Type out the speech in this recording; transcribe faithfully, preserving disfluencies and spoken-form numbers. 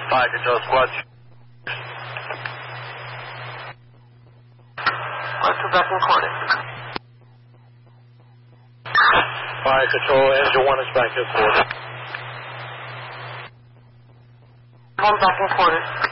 Fire Control Squad. What's the back recording? Fire Control, Engine one is back in quarter. One back in quarter.